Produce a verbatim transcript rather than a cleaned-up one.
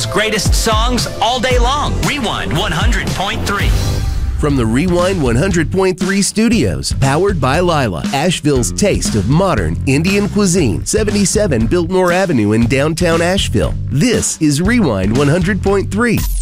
greatest songs all day long. Rewind one hundred point three. From the Rewind one hundred point three studios, powered by Lila, Asheville's taste of modern Indian cuisine, seventy-seven Biltmore Avenue in downtown Asheville. This is Rewind one hundred point three.